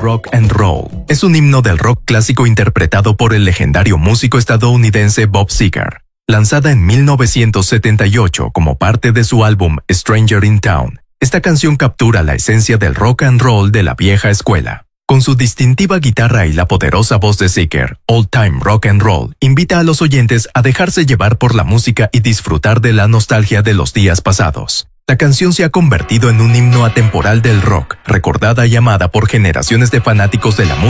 Rock and Roll es un himno del rock clásico interpretado por el legendario músico estadounidense Bob Seger. Lanzada en 1978 como parte de su álbum Stranger in Town, esta canción captura la esencia del rock and roll de la vieja escuela. Con su distintiva guitarra y la poderosa voz de Seger, Old Time Rock and Roll invita a los oyentes a dejarse llevar por la música y disfrutar de la nostalgia de los días pasados. La canción se ha convertido en un himno atemporal del rock, recordada y amada por generaciones de fanáticos de la música